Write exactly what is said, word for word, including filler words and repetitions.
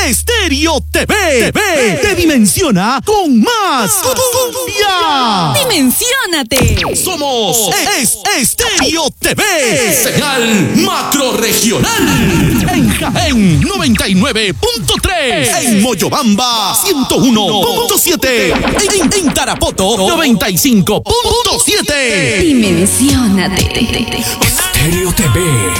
Estéreo T V. T V te dimensiona con más cumbia. ¡Dimensiónate! Somos es Estéreo T V. Señal macro regional. En Jaén noventa y nueve punto tres. En Moyobamba ciento uno punto siete. En, en Tarapoto noventa y cinco punto siete. Dimensiónate. Estéreo T V.